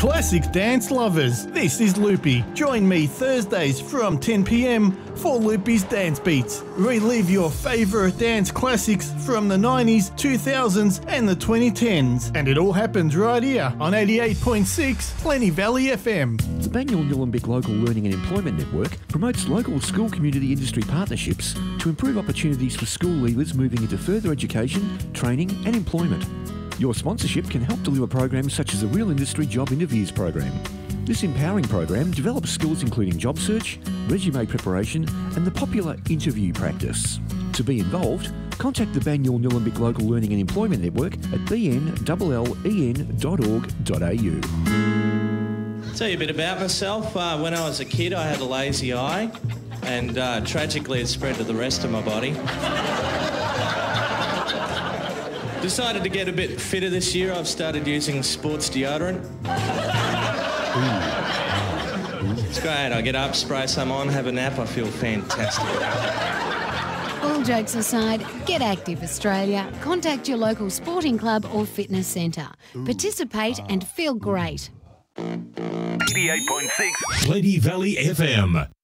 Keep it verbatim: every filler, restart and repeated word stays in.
Classic dance lovers, this is Loopy. Join me Thursdays from ten p m for Loopy's Dance Beats. Relive your favourite dance classics from the nineties, two thousands and the twenty tens. And it all happens right here on eighty-eight point six Plenty Valley F M. The Banyule Nillumbik Local Learning and Employment Network promotes local school community industry partnerships to improve opportunities for school leavers moving into further education, training and employment. Your sponsorship can help deliver programs such as the Real Industry Job Interviews program. This empowering program develops skills including job search, resume preparation and the popular interview practice. To be involved, contact the Banyule Nillumbik Local Learning and Employment Network at b n l l e n dot org dot a u. Tell you a bit about myself. Uh, when I was a kid, I had a lazy eye, and uh, tragically it spread to the rest of my body. Decided to get a bit fitter this year. I've started using sports deodorant. It's great. I get up, spray some on, have a nap. I feel fantastic. All jokes aside, get active, Australia. Contact your local sporting club or fitness centre. Participate and feel great. eighty-eight point six Plenty Valley F M.